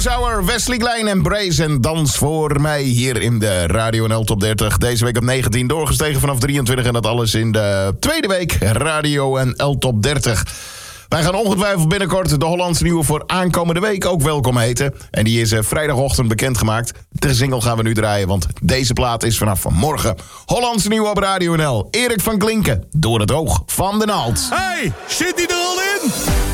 Rush Hour, Wesley Klein en Brace en Dans voor mij hier in de Radio NL Top 30. Deze week op 19, doorgestegen vanaf 23 en dat alles in de tweede week Radio NL Top 30. Wij gaan ongetwijfeld binnenkort de Hollandse nieuwe voor aankomende week ook welkom heten. En die is vrijdagochtend bekendgemaakt. De single gaan we nu draaien, want deze plaat is vanaf vanmorgen Hollandse nieuwe op Radio NL. Erik van Klinken, Door het oog van de naald. Hey, zit die er al in?